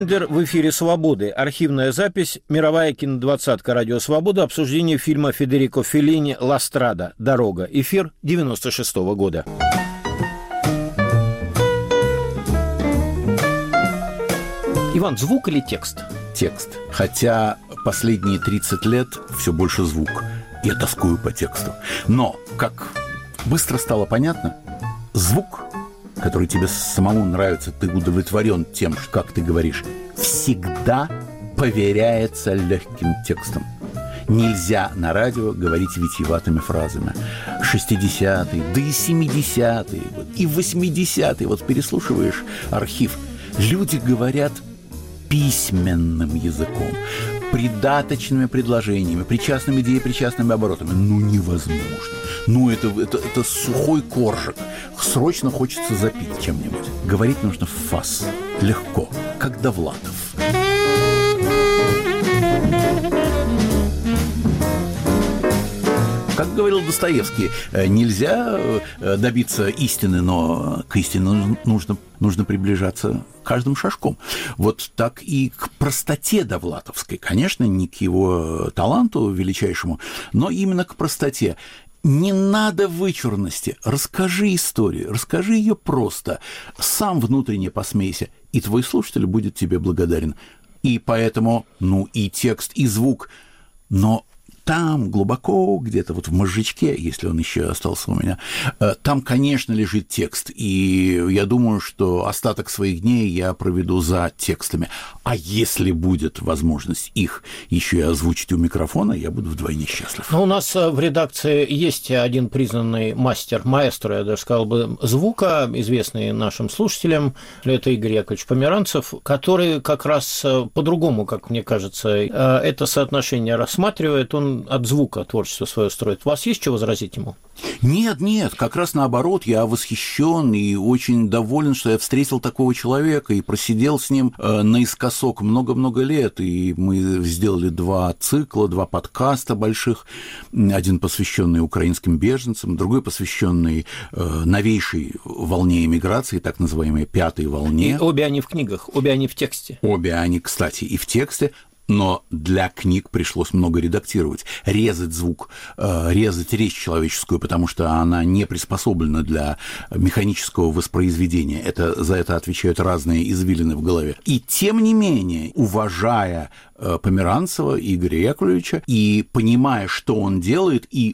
В эфире «Свободы». Архивная запись. Мировая кинодвадцатка «Радио Свобода». Обсуждение фильма Федерико Феллини «Ла Страда. Дорога». Эфир 96-го года. Иван, звук или текст? Текст. Хотя последние 30 лет все больше звук. Я тоскую по тексту. Но, как быстро стало понятно, звук, который тебе самому нравится, ты удовлетворен тем, как ты говоришь, всегда поверяется легким текстом. Нельзя на радио говорить витиеватыми фразами. 60-е, да и 70-е, и 80-е. Вот переслушиваешь архив. Люди говорят письменным языком, придаточными предложениями, причастными деепричастными оборотами. Невозможно. Это сухой коржик. Срочно хочется запить чем-нибудь. Говорить нужно в фас. Легко, как Довлатов. Как говорил Достоевский, нельзя добиться истины, но к истине нужно приближаться каждым шажком. Вот так и к простоте довлатовской. Конечно, не к его таланту величайшему, но именно к простоте. Не надо вычурности. Расскажи историю, расскажи ее просто. Сам внутренне посмейся, и твой слушатель будет тебе благодарен. И поэтому, и текст, и звук, но там, глубоко, где-то вот в мозжечке, если он еще остался у меня, там, конечно, лежит текст. И я думаю, что остаток своих дней я проведу за текстами. А если будет возможность их еще и озвучить у микрофона, я буду вдвойне счастлив. У нас в редакции есть один признанный маэстро, я даже сказал бы, звука, известный нашим слушателям, это Игорь Яковлевич Померанцев, который как раз по-другому, как мне кажется, это соотношение рассматривает. Он от звука творчество свое строит. У вас есть что возразить ему? Нет, как раз наоборот, я восхищен и очень доволен, что я встретил такого человека и просидел с ним наискосок много-много лет, и мы сделали 2 цикла, 2 подкаста больших, один посвященный украинским беженцам, другой посвященный новейшей волне эмиграции, так называемой 5-й волне. И обе они в книгах, обе они в тексте. Обе они, кстати, и в тексте. Но для книг пришлось много редактировать, резать звук, резать речь человеческую, потому что она не приспособлена для механического воспроизведения. За это отвечают разные извилины в голове. И тем не менее, уважая Померанцева Игоря Яковлевича и понимая, что он делает, и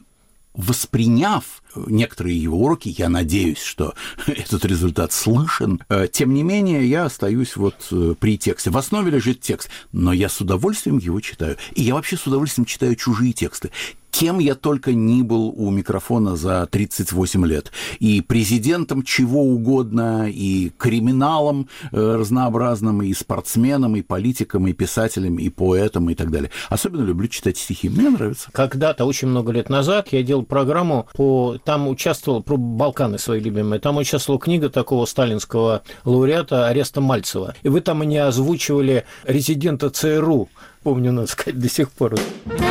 восприняв некоторые его уроки, я надеюсь, что этот результат слышен, тем не менее, я остаюсь при тексте. В основе лежит текст, но я с удовольствием его читаю. И я вообще с удовольствием читаю чужие тексты. Кем я только ни был у микрофона за 38 лет. И президентом чего угодно, и криминалом разнообразным, и спортсменом, и политиком, и писателем, и поэтом, и так далее. Особенно люблю читать стихи. Мне нравится. Когда-то, очень много лет назад, я делал программу там участвовал, про Балканы свои любимые, там участвовала книга такого сталинского лауреата Ореста Мальцева. И вы там и не озвучивали резидента ЦРУ. Помню, надо сказать, до сих пор.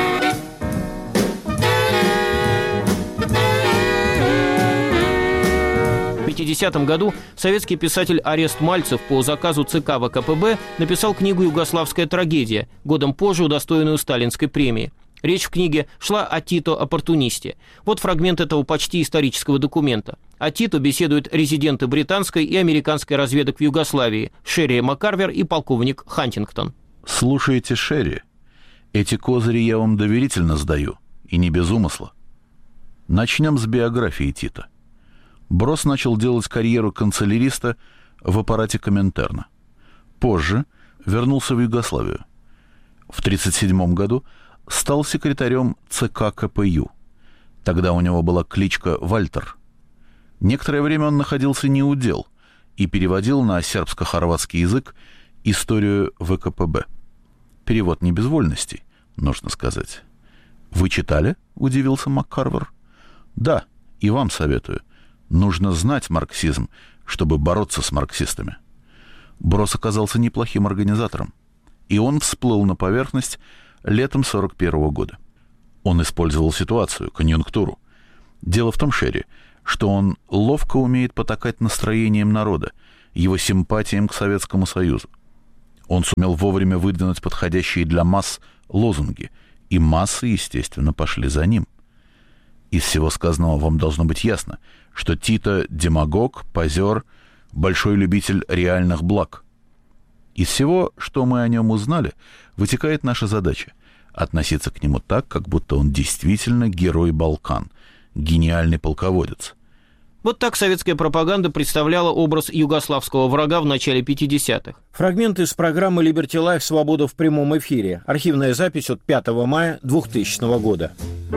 В 1950 году советский писатель Орест Мальцев по заказу ЦК ВКПБ написал книгу «Югославская трагедия», годом позже удостоенную Сталинской премии. Речь в книге шла о Тито-оппортунисте. Вот фрагмент этого почти исторического документа. О Тито беседуют резиденты британской и американской разведок в Югославии Шерри Маккарвер и полковник Хантингтон. Слушайте, Шерри, эти козыри я вам доверительно сдаю, и не без умысла. Начнем с биографии Тита. Брос начал делать карьеру канцеляриста в аппарате Коминтерна. Позже вернулся в Югославию. В 1937 году стал секретарем ЦК КПЮ. Тогда у него была кличка Вальтер. Некоторое время он находился неудел и переводил на сербско-хорватский язык историю ВКПБ. Перевод не без вольностей, нужно сказать. «Вы читали?» – удивился Маккарвер. «Да, и вам советую. Нужно знать марксизм, чтобы бороться с марксистами». Брос оказался неплохим организатором, и он всплыл на поверхность летом 1941 года. Он использовал ситуацию, конъюнктуру. Дело в том, Шерри, что он ловко умеет потакать настроением народа, его симпатиям к Советскому Союзу. Он сумел вовремя выдвинуть подходящие для масс лозунги, и массы, естественно, пошли за ним. Из всего сказанного вам должно быть ясно, что Тито – демагог, позер, большой любитель реальных благ. Из всего, что мы о нем узнали, вытекает наша задача – относиться к нему так, как будто он действительно герой Балкан, гениальный полководец. Вот так советская пропаганда представляла образ югославского врага в начале 50-х. Фрагмент из программы Liberty Life «Свобода в прямом эфире». Архивная запись от 5 мая 2000 года.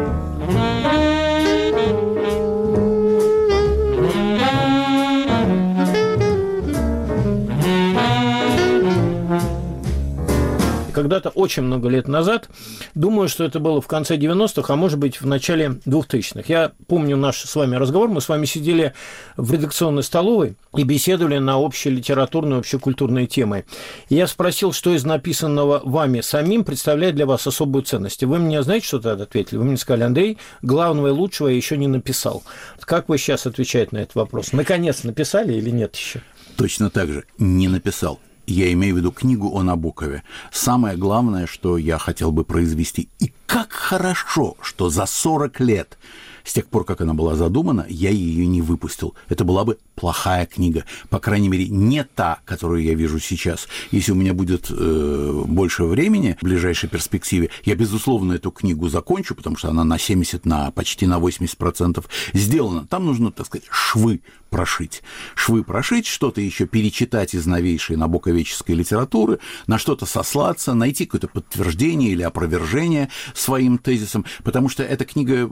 Когда-то очень много лет назад, думаю, что это было в конце 90-х, а может быть в начале 2000-х. Я помню наш с вами разговор, мы с вами сидели в редакционной столовой и беседовали на общелитературные, общекультурные темы. И я спросил, что из написанного вами самим представляет для вас особую ценность. И вы мне, знаете, что тогда ответили? Вы мне сказали: Андрей, главного и лучшего я еще не написал. Как вы сейчас отвечаете на этот вопрос? Наконец написали или нет еще? Точно так же, не написал. Я имею в виду книгу о Набокове. Самое главное, что я хотел бы произвести. И как хорошо, что за 40 лет, с тех пор, как она была задумана, я ее не выпустил. Это была бы плохая книга. По крайней мере, не та, которую я вижу сейчас. Если у меня будет больше времени в ближайшей перспективе, я, безусловно, эту книгу закончу, потому что она на 70, почти на 80% сделана. Там нужно, так сказать, швы прошить. Швы прошить, что-то еще перечитать из новейшей набоковеческой литературы, на что-то сослаться, найти какое-то подтверждение или опровержение своим тезисам, потому что эта книга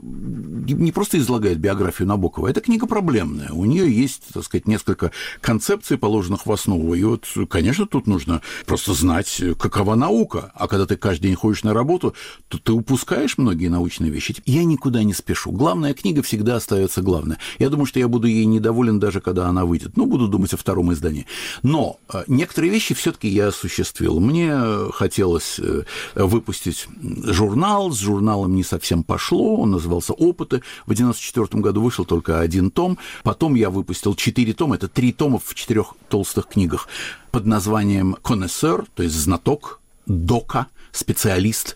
не просто излагает биографию Набокова, эта книга проблемная. У нее есть, так сказать, несколько концепций, положенных в основу. И вот, конечно, тут нужно просто знать, какова наука. А когда ты каждый день ходишь на работу, то ты упускаешь многие научные вещи. Я никуда не спешу. Главная книга всегда остается главной. Я думаю, что я буду ей недоволен даже когда она выйдет. Буду думать о втором издании. Но некоторые вещи все-таки я осуществил. Мне хотелось выпустить журнал. С журналом не совсем пошло. Он назывался «Опыты». В 1994 году вышел только 1 том. Потом я выпустил 4 тома. Это 3 тома в 4 толстых книгах под названием «Конессер», то есть знаток, дока, специалист,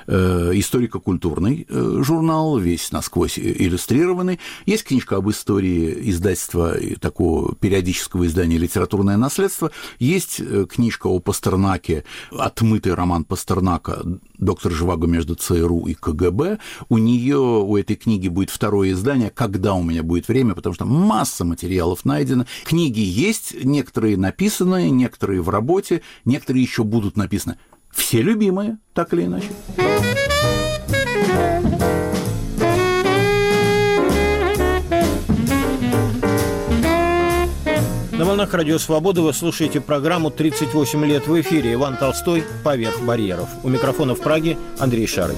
историко-культурный журнал, весь насквозь иллюстрированный. Есть книжка об истории издательства, такого периодического издания «Литературное наследство». Есть книжка о Пастернаке, отмытый роман Пастернака «Доктор Живаго между ЦРУ и КГБ». У этой книги будет второе издание, когда у меня будет время, потому что масса материалов найдено. Книги есть, некоторые написаны, некоторые в работе, некоторые еще будут написаны. Все любимые, так или иначе. На волнах Радио Свобода вы слушаете программу «38 лет в эфире». Иван Толстой «Поверх барьеров». У микрофона в Праге Андрей Шарый.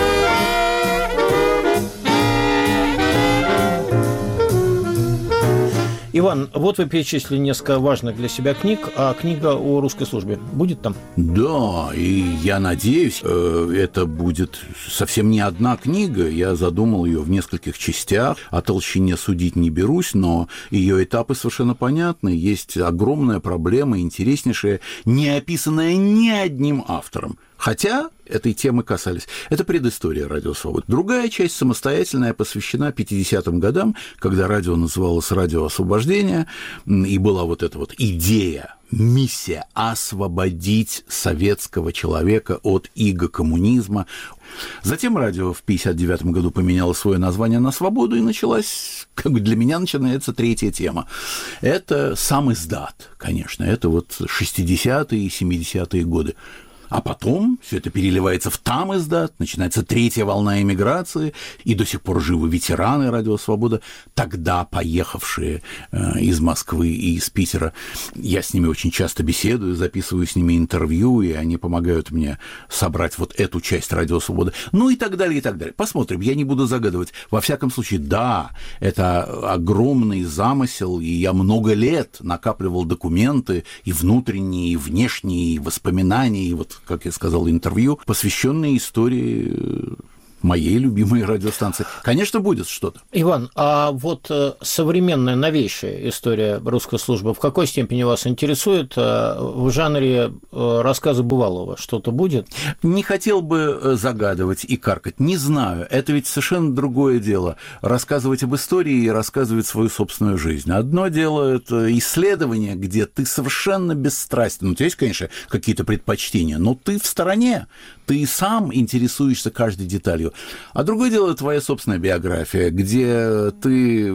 Иван, вот вы перечислили несколько важных для себя книг, а книга о русской службе будет там? Да, и я надеюсь, это будет совсем не одна книга. Я задумал ее в нескольких частях. О толщине судить не берусь, но ее этапы совершенно понятны. Есть огромная проблема, интереснейшая, не описанная ни одним автором. Хотя этой темы касались. Это предыстория «Радио Свобода». Другая часть, самостоятельная, посвящена 50-м годам, когда радио называлось «Радио Освобождения», и была вот эта вот идея, миссия освободить советского человека от иго коммунизма. Затем радио в 1959 году поменяло свое название на «Свободу», и началась, для меня начинается третья тема. Это сам издат, конечно, это вот 60-е и 70-е годы. А потом все это переливается в там издат, начинается третья волна эмиграции, и до сих пор живы ветераны «Радио Свобода», тогда поехавшие из Москвы и из Питера. Я с ними очень часто беседую, записываю с ними интервью, и они помогают мне собрать вот эту часть «Радио Свобода». Ну и так далее, и так далее. Посмотрим, я не буду загадывать. Во всяком случае, да, это огромный замысел, и я много лет накапливал документы, и внутренние, и внешние, и воспоминания, и вот, как я сказал, интервью, посвященные истории моей любимой радиостанции. Конечно, будет что-то. Иван, а вот современная, новейшая история русской службы в какой степени вас интересует? В жанре рассказа бывалого что-то будет? Не хотел бы загадывать и каркать. Не знаю. Это ведь совершенно другое дело. Рассказывать об истории и рассказывать свою собственную жизнь. Одно дело – это исследование, где ты совершенно бесстрастен. У тебя есть, конечно, какие-то предпочтения, но ты в стороне. Ты сам интересуешься каждой деталью. А другое дело твоя собственная биография, где ты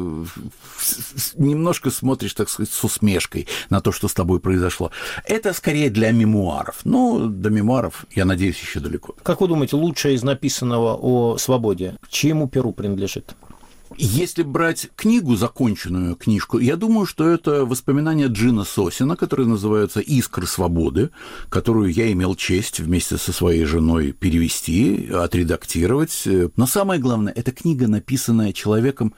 немножко смотришь, так сказать, с усмешкой на то, что с тобой произошло. Это скорее для мемуаров. Ну, до мемуаров, я надеюсь, еще далеко. Как вы думаете, лучшее из написанного о свободе, чьему перу принадлежит? Если брать книгу, законченную книжку, я думаю, что это воспоминания Джина Сосина, которые называются «Искры свободы», которую я имел честь вместе со своей женой перевести, отредактировать. Но самое главное, эта книга, написанная человеком,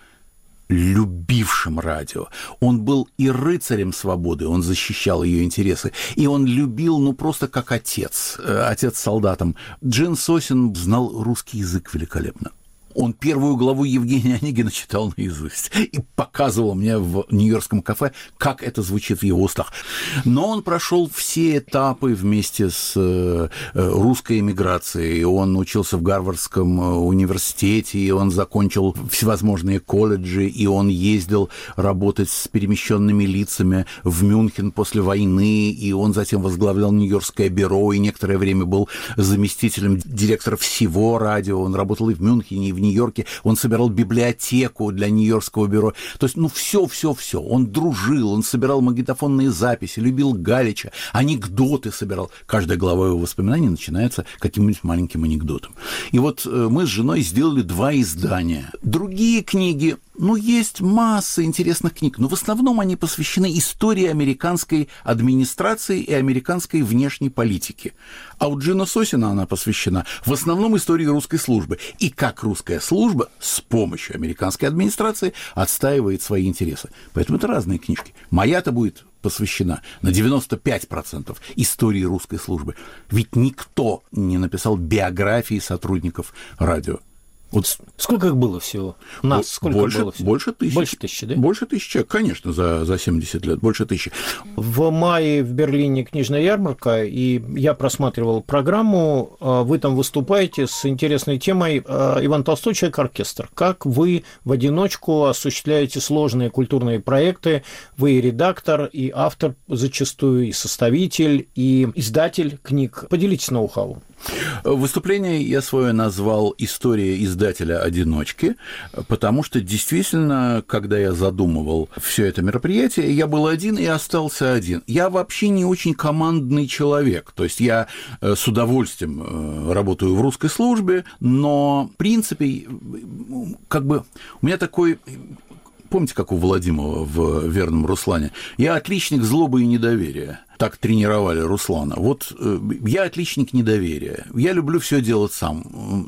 любившим радио. Он был и рыцарем свободы, он защищал ее интересы, и он любил, ну, просто как отец солдатам. Джин Сосин знал русский язык великолепно. Он первую главу Евгения Онегина читал наизусть и показывал мне в нью-йоркском кафе, как это звучит в его устах. Но он прошел все этапы вместе с русской эмиграцией. Он учился в Гарвардском университете, и он закончил всевозможные колледжи, и он ездил работать с перемещенными лицами в Мюнхен после войны, и он затем возглавлял Нью-Йоркское бюро, и некоторое время был заместителем директора всего радио. Он работал и в Мюнхене, и в Нью-Йорке, он собирал библиотеку для Нью-Йоркского бюро. То есть, ну, все. Он дружил, он собирал магнитофонные записи, любил Галича, анекдоты собирал. Каждая глава его воспоминаний начинается каким-нибудь маленьким анекдотом. И вот мы с женой сделали 2 издания. Другие книги, ну, есть масса интересных книг, но в основном они посвящены истории американской администрации и американской внешней политики. А у Джина Сосина она посвящена в основном истории русской службы. И как русская служба с помощью американской администрации отстаивает свои интересы. Поэтому это разные книжки. Моя-то будет посвящена на 95% истории русской службы. Ведь никто не написал биографии сотрудников радио. Вот сколько их было всего? Нас сколько было всего? Больше 1000. Больше 1000, да? Больше 1000, конечно, за 70 лет. Больше 1000. В мае в Берлине книжная ярмарка, и я просматривал программу. Вы там выступаете с интересной темой «Иван Толстой. Человек-оркестр». Как вы в одиночку осуществляете сложные культурные проекты? Вы и редактор, и автор зачастую, и составитель, и издатель книг. Поделитесь ноу-хау. Выступление я свое назвал «История издателя-одиночки», потому что действительно, когда я задумывал все это мероприятие, я был один и остался один. Я вообще не очень командный человек, то есть я с удовольствием работаю в русской службе, но в принципе как бы у меня такой... Помните, как у Владимира в «Верном Руслане»? Я отличник злобы и недоверия. Так тренировали Руслана. Вот я отличник недоверия. Я люблю все делать сам.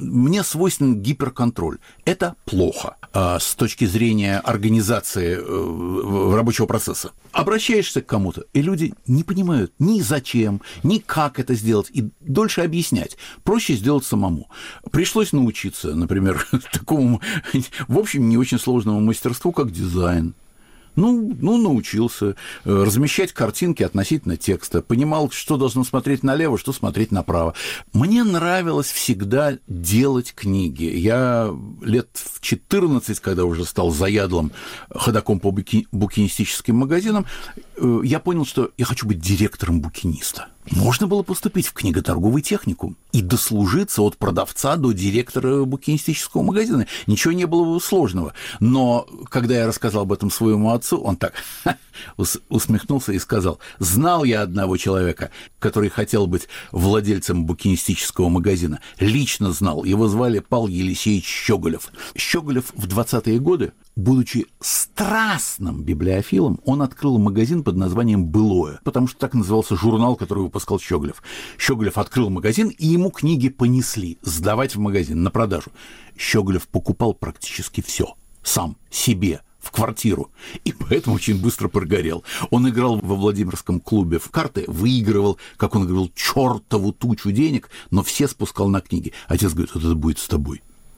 Мне свойственен гиперконтроль. Это плохо с точки зрения организации рабочего процесса. Обращаешься к кому-то, и люди не понимают ни зачем, ни как это сделать, и дольше объяснять. Проще сделать самому. Пришлось научиться, например, такому, в общем, не очень сложному мастерству, как дизайн. Ну, научился размещать картинки относительно текста, понимал, что должно смотреть налево, что смотреть направо. Мне нравилось всегда делать книги. Я лет в 14, когда уже стал заядлым ходоком по букинистическим магазинам, я понял, что я хочу быть директором букиниста. Можно было поступить в книготорговый техникум и дослужиться от продавца до директора букинистического магазина. Ничего не было сложного. Но когда я рассказал об этом своему отцу, он так усмехнулся и сказал: «Знал я одного человека, который хотел быть владельцем букинистического магазина. Лично знал. Его звали Павел Елисеевич Щеголев». Щеголев в 20-е годы, будучи страстным библиофилом, он открыл магазин под названием «Былое», потому что так назывался журнал, который выпускал Щеголев. Щеголев открыл магазин, и ему книги понесли сдавать в магазин на продажу. Щеголев покупал практически все сам, себе, в квартиру, и поэтому очень быстро прогорел. Он играл во Владимирском клубе в карты, выигрывал, как он говорил, чертову тучу денег, но все спускал на книги. Отец говорит: это будет с тобой.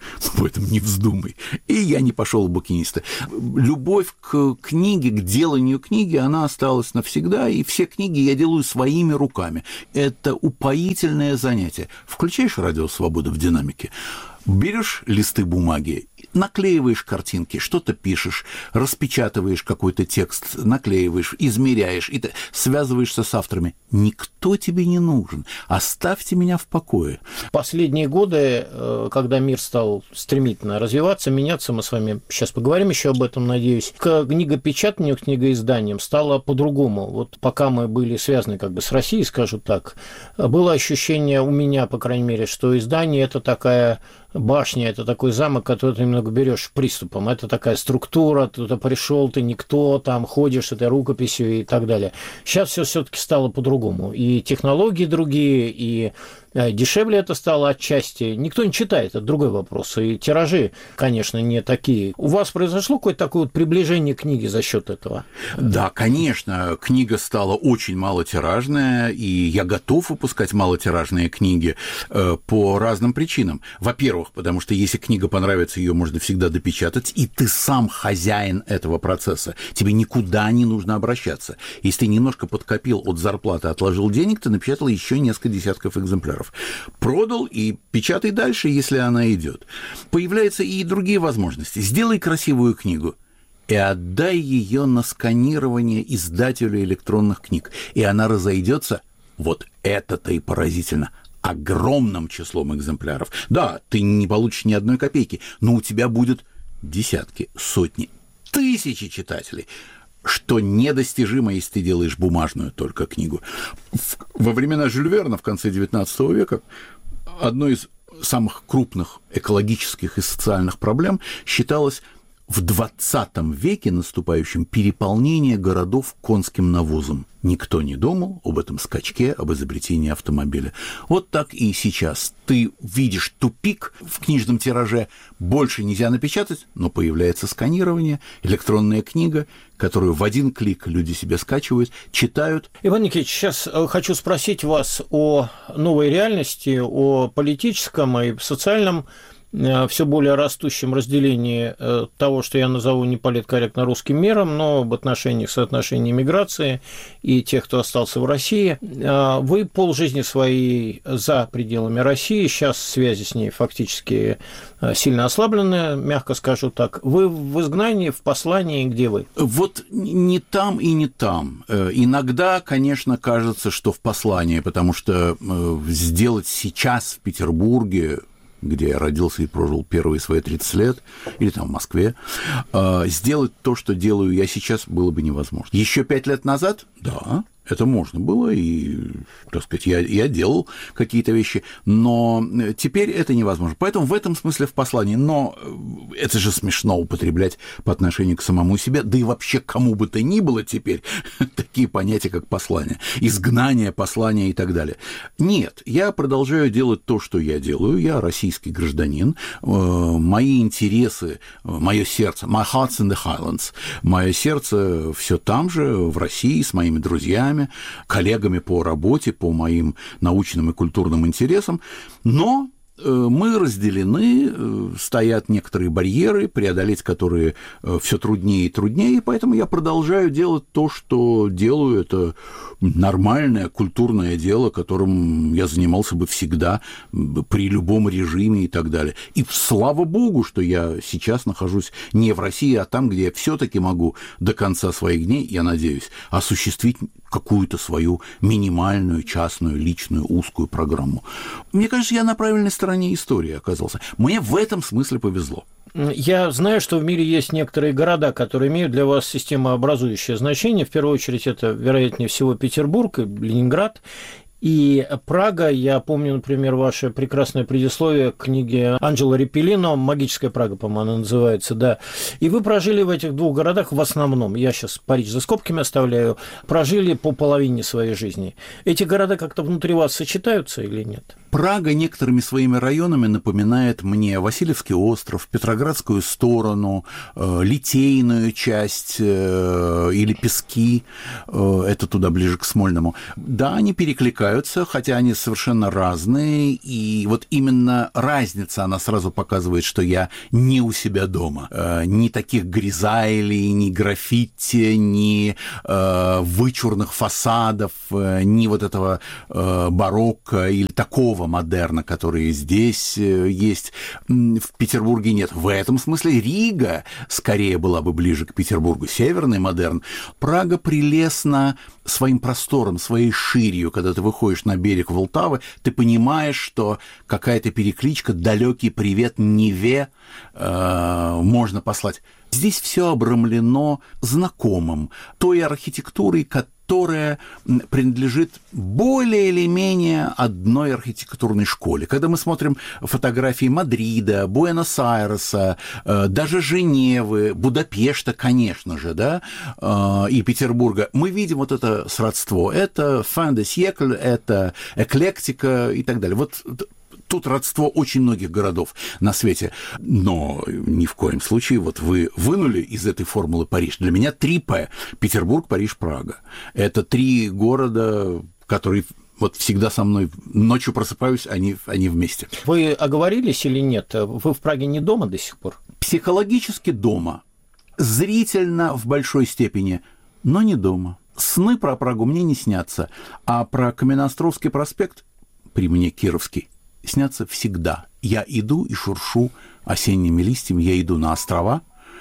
Поэтому не вздумай. И я не пошел в букинисты. Любовь к книге, к деланию книги, она осталась навсегда, и все книги я делаю своими руками. Это упоительное занятие. Включаешь «Радио Свобода» в динамике, берешь листы бумаги, наклеиваешь картинки, что-то пишешь, распечатываешь какой-то текст, наклеиваешь, измеряешь, и ты связываешься с авторами. Никто тебе не нужен. Оставьте меня в покое. Последние годы, когда мир стал стремительно развиваться, меняться, мы с вами сейчас поговорим еще об этом, надеюсь, к книгопечатанию, к книгоизданиям стало по-другому. Вот пока мы были связаны как бы с Россией, скажу так, было ощущение у меня, по крайней мере, что издание – это такая башня, это такой замок, который ты немного берешь приступом. Это такая структура, туда пришел, ты никто, там ходишь с этой рукописью и так далее. Сейчас все-таки стало по-другому. И технологии другие, и дешевле это стало отчасти. Никто не читает, это другой вопрос. И тиражи, конечно, не такие. У вас произошло какое-то такое вот приближение книги за счет этого? Да, конечно. Книга стала очень малотиражная, и я готов выпускать малотиражные книги по разным причинам. Во-первых, потому что если книга понравится, ее можно всегда допечатать, и ты сам хозяин этого процесса. Тебе никуда не нужно обращаться. Если ты немножко подкопил от зарплаты, отложил денег, ты напечатал еще несколько десятков экземпляров. Продал и печатай дальше, если она идет. Появляются и другие возможности. Сделай красивую книгу и отдай ее на сканирование издателю электронных книг, и она разойдется. Вот это-то и поразительно. Огромным числом экземпляров. Да, ты не получишь ни одной копейки, но у тебя будет десятки, сотни, тысячи читателей, что недостижимо, если ты делаешь бумажную только книгу. Во времена Жюля Верна в конце XIX века одной из самых крупных экологических и социальных проблем считалось в 20 веке наступающем переполнение городов конским навозом. Никто не думал об этом скачке, об изобретении автомобиля. Вот так и сейчас. Ты видишь тупик в книжном тираже, больше нельзя напечатать, но появляется сканирование, электронная книга, которую в один клик люди себе скачивают, читают. Иван Никитич, сейчас хочу спросить вас о новой реальности, о политическом и социальном все более растущем разделении того, что я назову неполиткорректно русским миром, но в отношениях соотношения миграции и тех, кто остался в России. Вы полжизни своей за пределами России, сейчас связи с ней фактически сильно ослаблены, мягко скажу так. Вы в изгнании, в послании, где вы? Вот не там и не там. Иногда, конечно, кажется, что в послании, потому что сделать сейчас в Петербурге, где я родился и прожил первые свои 30 лет, или там в Москве, сделать то, что делаю я сейчас, было бы невозможно. Еще 5 лет назад, да, это можно было, и, так сказать, я делал какие-то вещи, но теперь это невозможно. Поэтому в этом смысле в послании, но это же смешно употреблять по отношению к самому себе, да и вообще кому бы то ни было теперь такие понятия, как послание, изгнание, послание и так далее. Нет, я продолжаю делать то, что я делаю, я российский гражданин, мои интересы, мое сердце, my heart's in the Highlands, мое сердце все там же, в России, с моими друзьями, коллегами по работе, по моим научным и культурным интересам, но мы разделены, стоят некоторые барьеры, преодолеть которые все труднее и труднее, и поэтому я продолжаю делать то, что делаю. Это нормальное культурное дело, которым я занимался бы всегда, при любом режиме и так далее. И слава богу, что я сейчас нахожусь не в России, а там, где я все-таки могу до конца своих дней, я надеюсь, осуществить какую-то свою минимальную, частную, личную, узкую программу. Мне кажется, я на правильной стороне истории оказался. Мне в этом смысле повезло. Я знаю, что в мире есть некоторые города, которые имеют для вас системообразующее значение. В первую очередь, это, вероятнее всего, Петербург и Ленинград. И Прага, я помню, например, ваше прекрасное предисловие к книге Анджело Репеллино «Магическая Прага», по-моему, она называется, да. И вы прожили в этих двух городах в основном, я сейчас Париж за скобками оставляю, прожили по половине своей жизни. Эти города как-то внутри вас сочетаются или нет? Прага некоторыми своими районами напоминает мне Васильевский остров, Петроградскую сторону, Литейную часть или Пески, это туда ближе к Смольному. Да, они перекликаются, хотя они совершенно разные, и вот именно разница, она сразу показывает, что я не у себя дома. Ни таких гризайлей, ни граффити, ни вычурных фасадов, ни вот этого барокко или такого модерна, который здесь есть, в Петербурге нет. В этом смысле Рига скорее была бы ближе к Петербургу, северный модерн. Прага прелестна своим простором, своей ширью. Когда ты выходишь на берег Волтавы, ты понимаешь, что какая-то перекличка, далекий привет Неве можно послать. Здесь все обрамлено знакомым, той архитектурой, которая принадлежит более или менее одной архитектурной школе. Когда мы смотрим фотографии Мадрида, Буэнос-Айреса, даже Женевы, Будапешта, конечно же, да, и Петербурга, мы видим вот это сродство. Это fin de siècle, это эклектика и так далее. Вот тут родство очень многих городов на свете. Но ни в коем случае вот вы вынули из этой формулы Париж. Для меня 3П. Петербург, Париж, Прага. Это 3 города, которые вот всегда со мной ночью просыпаюсь, они вместе. Вы оговорились или нет? Вы в Праге не дома до сих пор? Психологически дома. Зрительно в большой степени, но не дома. Сны про Прагу мне не снятся. А про Каменноостровский проспект, при мне Кировский, снятся всегда. Я иду и шуршу осенними листьями, я иду на острова,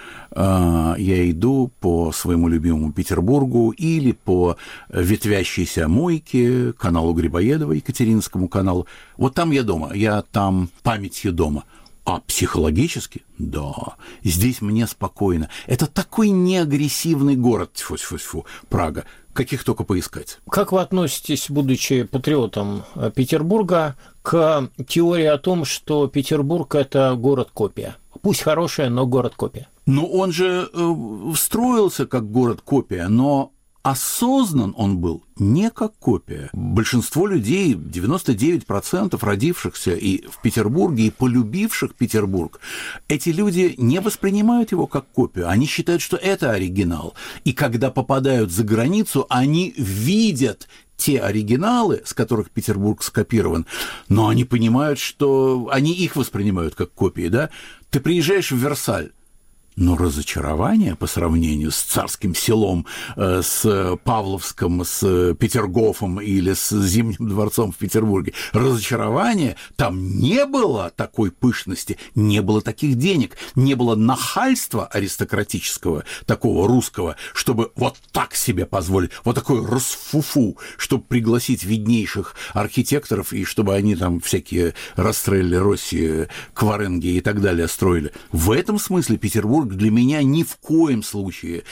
я иду по своему любимому Петербургу или по ветвящейся Мойке, каналу Грибоедова, Екатерининскому каналу. Вот там я дома, я там памятью дома. А психологически, да, здесь мне спокойно. Это такой неагрессивный город, тьфу-тьфу-тьфу, Прага, каких только поискать. Как вы относитесь, будучи патриотом Петербурга, к теории о том, что Петербург – это город-копия? Пусть хорошая, но город-копия. Ну, он же встроился как город-копия, но осознан он был не как копия. Большинство людей, 99% родившихся и в Петербурге, и полюбивших Петербург, эти люди не воспринимают его как копию. Они считают, что это оригинал. И когда попадают за границу, они видят те оригиналы, с которых Петербург скопирован, но они понимают, что они их воспринимают как копии, да? Ты приезжаешь в Версаль, но разочарование по сравнению с Царским Селом, с Павловском, с Петергофом или с Зимним дворцом в Петербурге, разочарование, там не было такой пышности, не было таких денег, не было нахальства аристократического, такого русского, чтобы вот так себе позволить, вот такой расфуфу, чтобы пригласить виднейших архитекторов и чтобы они там всякие Растрелли, Росси, Кваренги и так далее строили. В этом смысле Петербург для меня ни в коем случае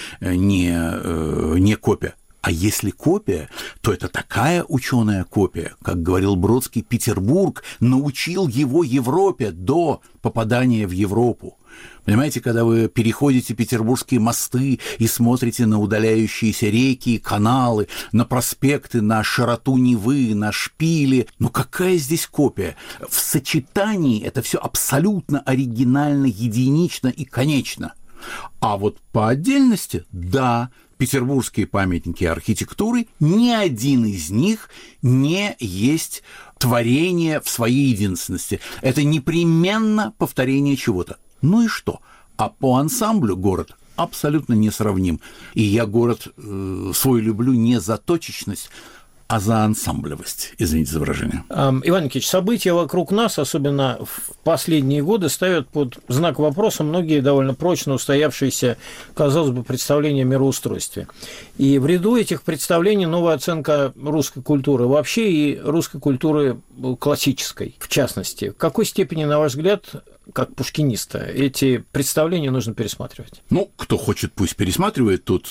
не копия. А если копия, то это такая ученая копия, как говорил Бродский, Петербург научил его Европе до попадания в Европу. Понимаете, когда вы переходите петербургские мосты и смотрите на удаляющиеся реки, каналы, на проспекты, на широту Невы, на шпили, ну какая здесь копия? В сочетании это все абсолютно оригинально, единично и конечно. А вот по отдельности, да, петербургские памятники архитектуры, ни один из них не есть творение в своей единственности. Это непременно повторение чего-то. Ну и что? А по ансамблю город абсолютно несравним. И я город свой люблю не за точечность, а за ансамблевость, извините за выражение. Иван Никитич, события вокруг нас, особенно в последние годы, ставят под знак вопроса многие довольно прочно устоявшиеся, казалось бы, представления о мироустройстве. И в ряду этих представлений новая оценка русской культуры вообще и русской культуры классической, в частности. В какой степени, на ваш взгляд, как пушкиниста, эти представления нужно пересматривать? Ну, кто хочет, пусть пересматривает, тут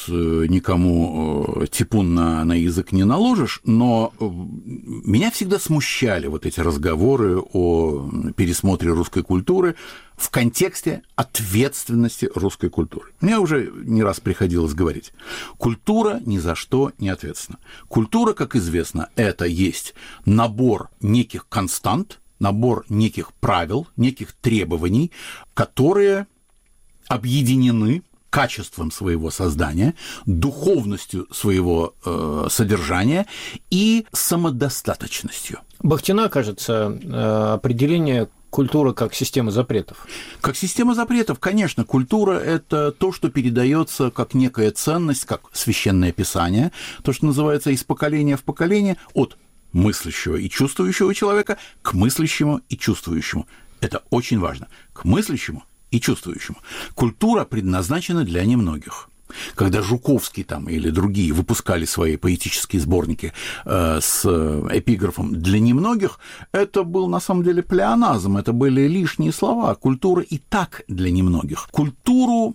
никому типун на язык не наложишь, но меня всегда смущали вот эти разговоры о пересмотре русской культуры в контексте ответственности русской культуры. Мне уже не раз приходилось говорить. Культура ни за что не ответственна. Культура, как известно, это есть набор неких констант, набор неких правил, неких требований, которые объединены качеством своего создания, духовностью своего содержания и самодостаточностью. Бахтина, кажется, определение культура как система запретов. Как система запретов, конечно, культура – это то, что передается как некая ценность, как священное писание, то, что называется из поколения в поколение, от мыслящего и чувствующего человека к мыслящему и чувствующему. Это очень важно. К мыслящему и чувствующему. Культура предназначена для немногих. Когда Жуковский там, или другие выпускали свои поэтические сборники с эпиграфом «для немногих», это был на самом деле плеоназм, это были лишние слова. Культура и так для немногих. Культуру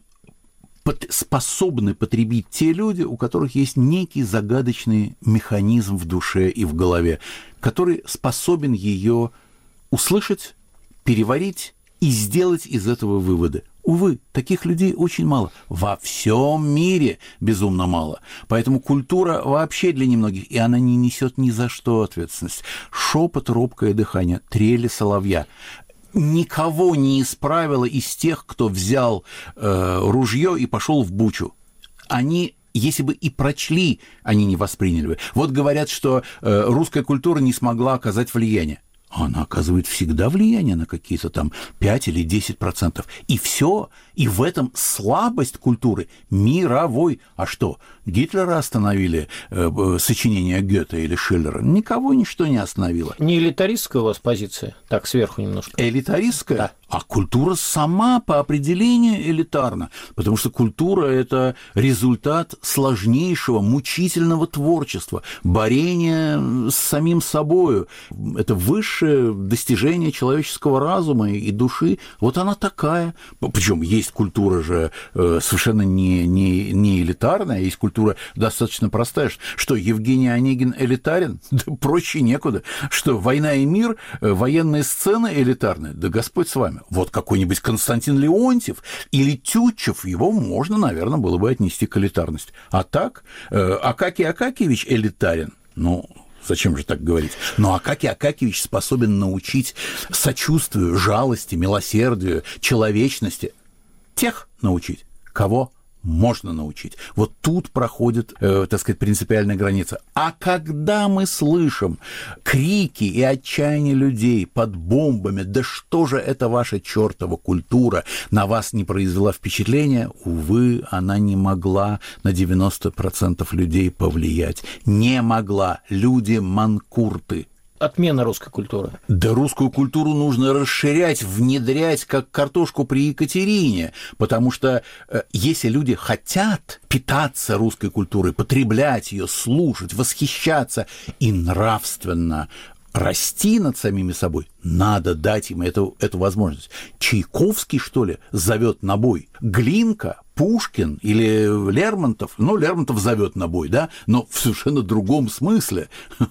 способны потребить те люди, у которых есть некий загадочный механизм в душе и в голове, который способен ее услышать, переварить и сделать из этого выводы. Увы, таких людей очень мало. Во всем мире безумно мало. Поэтому культура вообще для немногих, и она не несет ни за что ответственность. Шепот, робкое дыхание, трели соловья. Никого не исправило из тех, кто взял ружье и пошел в Бучу. Они, если бы и прочли, они не восприняли бы. Вот говорят, что русская культура не смогла оказать влияние. Она оказывает всегда влияние на какие-то там 5 или 10%. И все. И в этом слабость культуры мировой. А что, Гитлера остановили сочинения Гёте или Шиллера? Никого ничто не остановило. Не элитаристская у вас позиция? Так, сверху немножко. Элитаристская? Да. А культура сама по определению элитарна. Потому что культура – это результат сложнейшего, мучительного творчества, борения с самим собою. Это высшее достижение человеческого разума и души. Вот она такая. Причем есть культура же совершенно не элитарная, есть культура достаточно простая. Что, Евгений Онегин элитарен? Да проще некуда. Что, «Война и мир», военные сцены элитарные? Да Господь с вами. Вот какой-нибудь Константин Леонтьев или Тютчев, его можно, наверное, было бы отнести к элитарности. А так, Акакий Акакиевич элитарен? Ну, зачем же так говорить? Но Акакий Акакиевич способен научить сочувствию, жалости, милосердию, человечности. Тех научить, кого можно научить. Вот тут проходит, так сказать, принципиальная граница. А когда мы слышим крики и отчаяние людей под бомбами, да что же это ваша чертова культура на вас не произвела впечатления, увы, она не могла на 90% людей повлиять. Не могла. Люди манкурты. Отмена русской культуры. Да русскую культуру нужно расширять, внедрять, как картошку при Екатерине, потому что если люди хотят питаться русской культурой, потреблять ее, слушать, восхищаться и нравственно расти над самими собой, надо дать им эту возможность. Чайковский, что ли, зовет на бой? Глинка, Пушкин или Лермонтов? Ну, Лермонтов зовет на бой, да, но в совершенно другом смысле.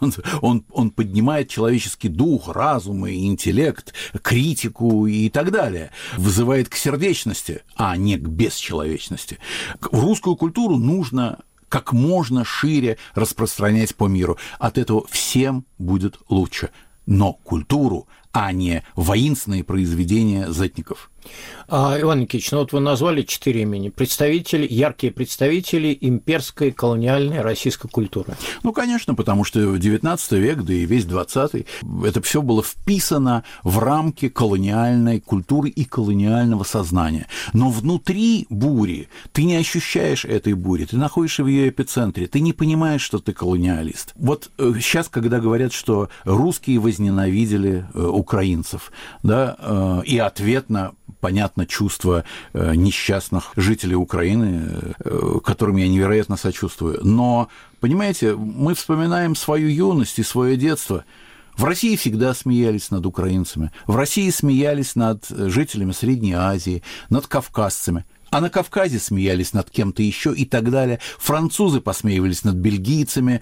Он поднимает человеческий дух, разум и интеллект, критику и так далее. Вызывает к сердечности, а не к бесчеловечности. Русскую культуру нужно как можно шире распространять по миру. От этого всем будет лучше. Но культуру, а не воинственные произведения затников. Иван Никитич, ну вот вы назвали 4 имени. Представители, яркие представители имперской колониальной российской культуры. Ну, конечно, потому что XIX век, да и весь XX, это все было вписано в рамки колониальной культуры и колониального сознания. Но внутри бури ты не ощущаешь этой бури, ты находишься в ее эпицентре, ты не понимаешь, что ты колониалист. Вот сейчас, когда говорят, что русские возненавидели украинцев, да, и ответно понятно чувство несчастных жителей Украины, которым я невероятно сочувствую. Но, понимаете, мы вспоминаем свою юность и свое детство. В России всегда смеялись над украинцами, в России смеялись над жителями Средней Азии, над кавказцами, а на Кавказе смеялись над кем-то еще и так далее. Французы посмеивались над бельгийцами,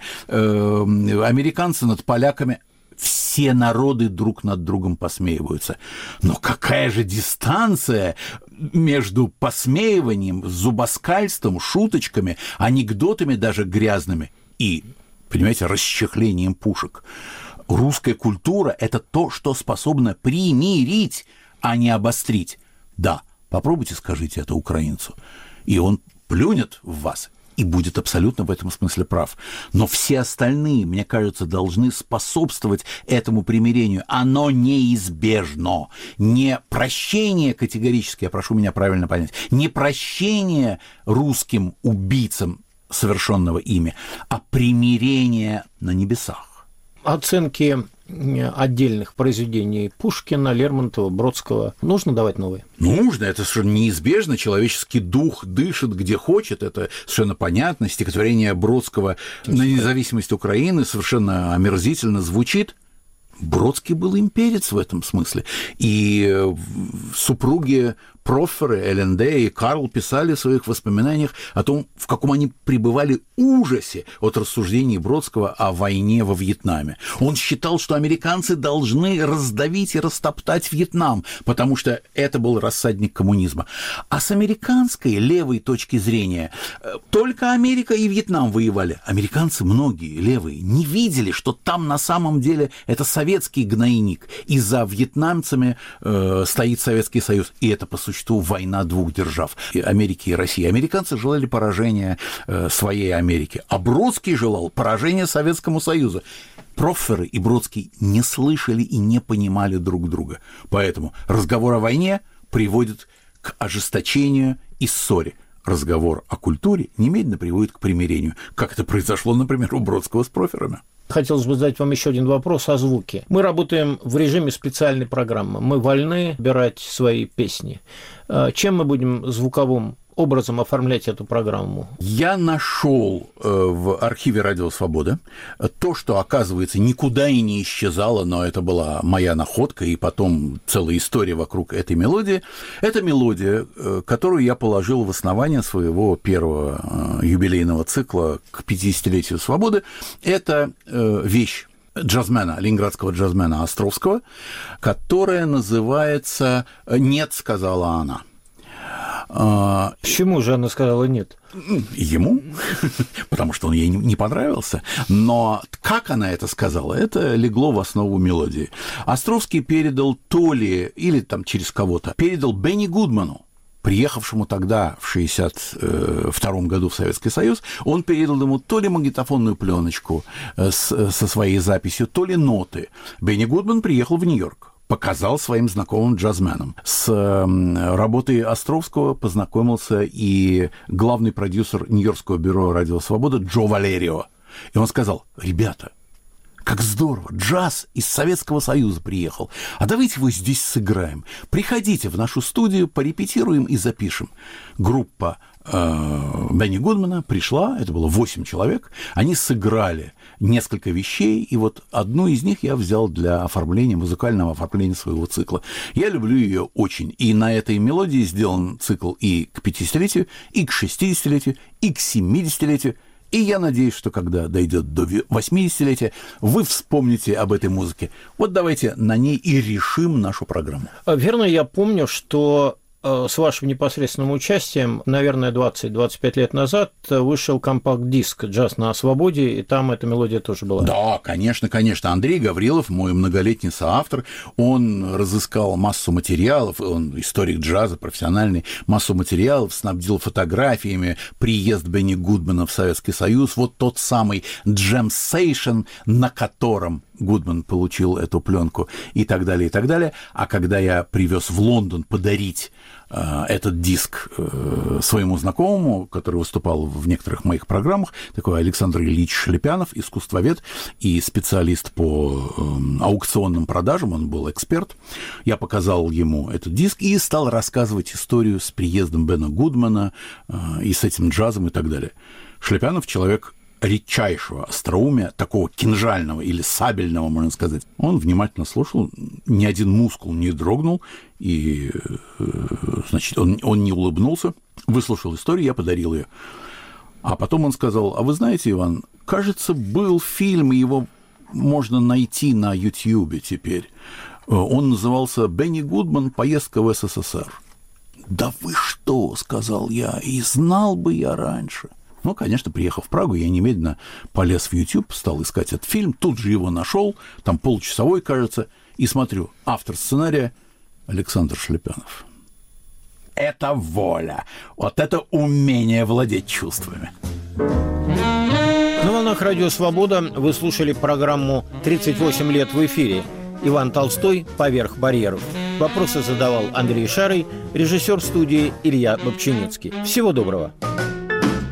американцы над поляками. Все народы друг над другом посмеиваются. Но какая же дистанция между посмеиванием, зубоскальством, шуточками, анекдотами даже грязными и, понимаете, расчехлением пушек. Русская культура – это то, что способно примирить, а не обострить. Да, попробуйте скажите это украинцу, и он плюнет в вас и будет абсолютно в этом смысле прав. Но все остальные, мне кажется, должны способствовать этому примирению. Оно неизбежно. Не прощение категорически, я прошу меня правильно понять, не прощение русским убийцам совершенного ими, а примирение на небесах. Оценки отдельных произведений Пушкина, Лермонтова, Бродского нужно давать новые? Нужно, это совершенно неизбежно, человеческий дух дышит где хочет, это совершенно понятно, стихотворение Бродского на независимость Украины совершенно омерзительно звучит. Бродский был имперец в этом смысле, и супруги Проферы, Эленде и Карл писали в своих воспоминаниях о том, в каком они пребывали ужасе от рассуждений Бродского о войне во Вьетнаме. Он считал, что американцы должны раздавить и растоптать Вьетнам, потому что это был рассадник коммунизма. А с американской левой точки зрения только Америка и Вьетнам воевали. Американцы, многие левые, не видели, что там на самом деле это советский гнойник, и за вьетнамцами стоит Советский Союз, и это по существу война двух держав, Америки и России. Американцы желали поражения своей Америки, а Бродский желал поражения Советскому Союзу. Проферы и Бродский не слышали и не понимали друг друга. Поэтому разговор о войне приводит к ожесточению и ссоре. Разговор о культуре немедленно приводит к примирению, как это произошло, например, у Бродского с Проферами. Хотелось бы задать вам еще один вопрос о звуке. Мы работаем в режиме специальной программы. Мы вольны выбирать свои песни. Чем мы будем звуковым образом оформлять эту программу? Я нашел в архиве «Радио Свобода» то, что, оказывается, никуда и не исчезало, но это была моя находка, и потом целая история вокруг этой мелодии. Это мелодия, которую я положил в основание своего первого юбилейного цикла к 50-летию Свободы. Это вещь джазмена, ленинградского джазмена Островского, которая называется «Нет», сказала она. Почему же она сказала нет? Ему, потому что он ей не понравился. Но как она это сказала, это легло в основу мелодии. Островский передал то ли, или там через кого-то, передал Бенни Гудману, приехавшему тогда в 1962 году в Советский Союз, он передал ему то ли магнитофонную пленочку со своей записью, то ли ноты. Бенни Гудман приехал в Нью-Йорк, показал своим знакомым джазменам. С работой Островского познакомился и главный продюсер Нью-Йоркского бюро «Радио Свобода» Джо Валерио. И он сказал: ребята, как здорово, джаз из Советского Союза приехал, а давайте его здесь сыграем. Приходите в нашу студию, порепетируем и запишем. Группа Бенни Гудмана пришла, это было 8 человек, они сыграли несколько вещей, и вот одну из них я взял для оформления, музыкального оформления своего цикла. Я люблю ее очень, и на этой мелодии сделан цикл и к 50-летию, и к 60-летию, и к 70-летию, и я надеюсь, что когда дойдет до 80-летия, вы вспомните об этой музыке. Вот давайте на ней и решим нашу программу. Верно, я помню, что с вашим непосредственным участием, наверное, 20-25 лет назад вышел компакт-диск «Джаз на свободе», и там эта мелодия тоже была. Да, конечно, конечно. Андрей Гаврилов, мой многолетний соавтор, он разыскал массу материалов, он историк джаза, профессиональный, массу материалов, снабдил фотографиями приезд Бенни Гудмана в Советский Союз, вот тот самый джем-сейшн, на котором Гудман получил эту пленку, и так далее, и так далее. А когда я привез в Лондон подарить этот диск своему знакомому, который выступал в некоторых моих программах, такой Александр Ильич Шлепянов, искусствовед и специалист по аукционным продажам, он был эксперт, я показал ему этот диск и стал рассказывать историю с приездом Бена Гудмана и с этим джазом и так далее. Шлепянов человек редчайшего остроумия, такого кинжального или сабельного, можно сказать. Он внимательно слушал, ни один мускул не дрогнул, и, значит, он не улыбнулся, выслушал историю, я подарил ее. А потом он сказал: а вы знаете, Иван, кажется, был фильм, его можно найти на Ютьюбе теперь. Он назывался «Бенни Гудман. Поездка в СССР». «Да вы что?» — сказал я, — «и знал бы я раньше». Ну, конечно, приехав в Прагу, я немедленно полез в YouTube, стал искать этот фильм, тут же его нашел, там получасовой, кажется, и смотрю, автор сценария Александр Шлепянов. Это воля, вот это умение владеть чувствами. На волнах Радио Свобода вы слушали программу «38 лет в эфире». Иван Толстой «Поверх барьеров». Вопросы задавал Андрей Шарый, режиссер студии Илья Бобчинецкий. Всего доброго.